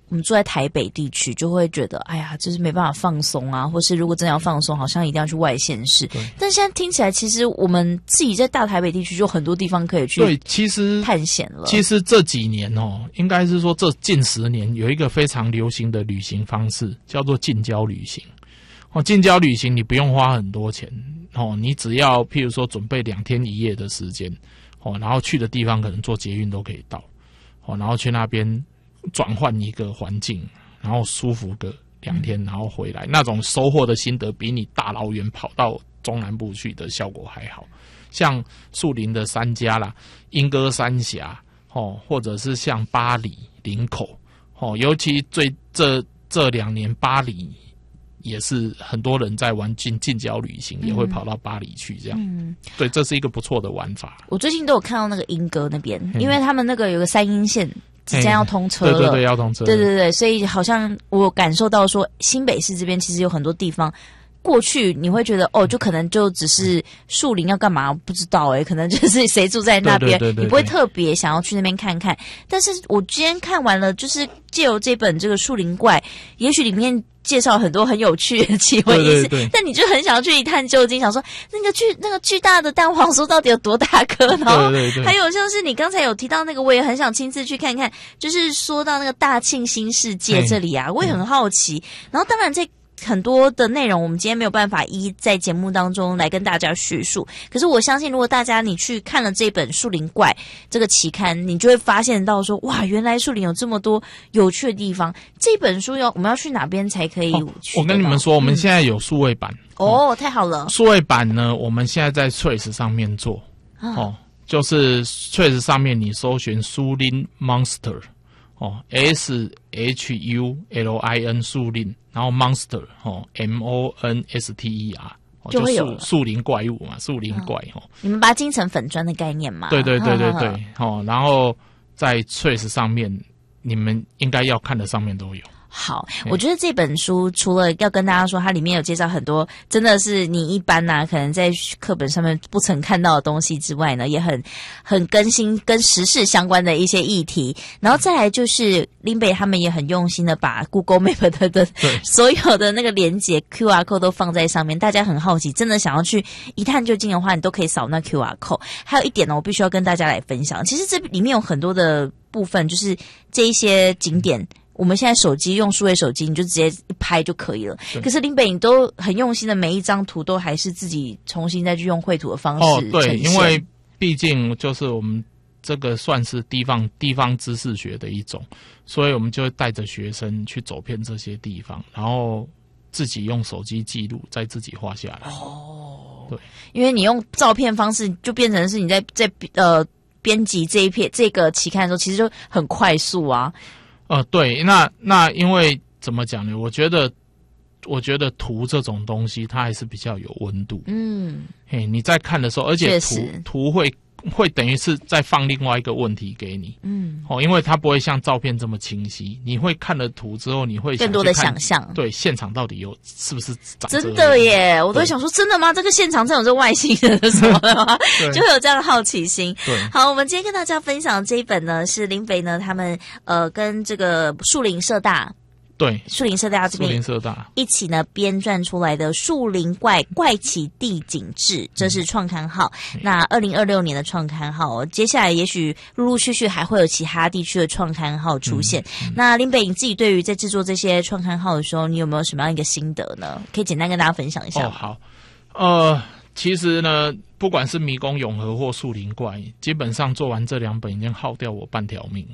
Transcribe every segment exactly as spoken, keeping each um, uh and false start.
我们住在台北地区，就会觉得，哎呀，就是没办法放松啊，或是如果真的要放松，好像一定要去外县市。但现在听起来，其实我们自己在大台北地区就很多地方可以去对，其实探险了。 其实这几年哦，应该是说这近十年有一个非常流行的旅行方式，叫做近郊旅行。哦，近郊旅行你不用花很多钱哦，你只要譬如说准备两天一夜的时间哦，然后去的地方可能坐捷运都可以到哦，然后去那边转换一个环境，然后舒服个两天，然后回来，那种收获的心得比你大老远跑到中南部去的效果还好。像树林的三家啦，莺歌三峡哦，或者是像八里、林口哦，尤其最这这两年巴黎也是很多人在玩近近郊旅行，也会跑到巴黎去这样。嗯，对，这是一个不错的玩法。 我最近都有看到那个莺歌那边，因为他们那个有个三鶯线。即将要通车了， 对对对，要通车。 对对对，所以好像我感受到说，新北市这边其实有很多地方，过去你会觉得哦，就可能就只是树林要干嘛不知道诶，可能就是谁住在那边， 对对对对对， 你不会特别想要去那边看看。但是我今天看完了，就是借由这本这个树林怪，也许里面介绍很多很有趣的奇闻异事，但你就很想要去一探究竟，想说那个巨那个巨大的蛋黄酥到底有多大颗？然后还有像是你刚才有提到那个，我也很想亲自去看看。就是说到那个大庆新世界这里啊，我也很好奇。然后当然这很多的内容我们今天没有办法一在节目当中来跟大家叙述，可是我相信如果大家你去看了这本树林怪这个期刊，你就会发现到说，哇，原来树林有这么多有趣的地方。这本书要我们要去哪边才可以去、 哦、我跟你们说，我们现在有数位版、 嗯、哦, 哦太好了。 数位版呢我们现在在 Trace 上面做、啊、哦，就是 Trace 上面你搜寻树林 Monster哦 S H U L I N 树林，然后 Monster 哦 M O N S T E R 就会有树林怪物嘛，树林怪哦、嗯。 你们把它精成粉专的概念嘛？ 对对对对对哦，然后在 Trace 上面，你们应该要看的上面都有。 好，我觉得这本书除了要跟大家说它里面有介绍很多真的是你一般啊可能在课本上面不曾看到的东西之外呢，也很很更新跟时事相关的一些议题，然后再来就是林北他们也很用心的把 Google Map 的的所有的那个连结 Q R code 都放在上面，大家很好奇真的想要去一探究竟的话，你都可以扫那 Q R code。 还有一点呢，我必须要跟大家来分享，其实这里面有很多的部分就是这一些景点我们现在手机用数位手机，你就直接一拍就可以了。可是林北你都很用心的，每一张图都还是自己重新再去用绘图的方式哦，对，因为毕竟就是我们这个算是地方地方知识学的一种，所以我们就会带着学生去走遍这些地方，然后自己用手机记录，再自己画下来。哦，对， 因为你用照片方式，就变成是你在在呃编辑这一篇这个期刊的时候，其实就很快速啊。 呃，对，那那因为怎么讲呢？我觉得，我觉得图这种东西，它还是比较有温度。嗯，嘿，你在看的时候，而且图图会会等于是再放另外一个问题给你。嗯，哦，因为它不会像照片这么清晰，你会看了图之后，你会更多的想象。 对，现场到底有是不是长这样？ 真的耶，我都会想说，真的吗？这个现场真有这外星人的什么的吗？就会有这样的好奇心。对，好，我们今天跟大家分享的这一本呢，是林北呢他们呃跟这个树林社大。 对， 树林社大这边树林社大一起呢编撰出来的《树林怪怪奇地景志》，这是创刊号。嗯、那二零二六年的创刊号，接下来也许陆陆续续还会有其他地区的创刊号出现。嗯嗯、那林北你自己对于在制作这些创刊号的时候，你有没有什么样一个心得呢？可以简单跟大家分享一下。 哦，好，呃，其实呢，不管是迷宫永和或树林怪，基本上做完这两本已经耗掉我半条命。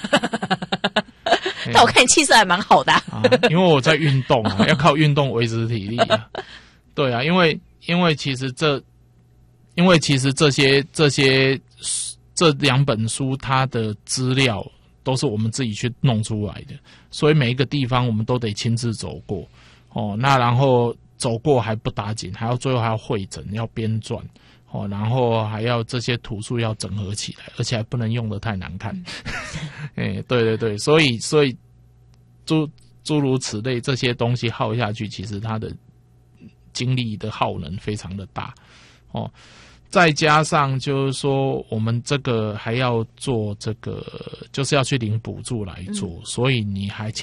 但我看你气色还蛮好的 啊, 啊，因为我在运动啊，要靠运动维持体力啊。对啊，因为因为其实这，因为其实这些这些这两本书它的资料都是我们自己去弄出来的，所以每一个地方我们都得亲自走过哦。那然后走过还不打紧，还要最后还要会诊，要编撰。哦，然后还要这些图数要整合起来，而且还不能用得太难看。哎、嗯，对对对，所以所以诸诸如此类这些东西耗下去，其实它的精力的耗能非常的大。哦，再加上就是说，我们这个还要做这个，就是要去领补助来做，嗯、所以你还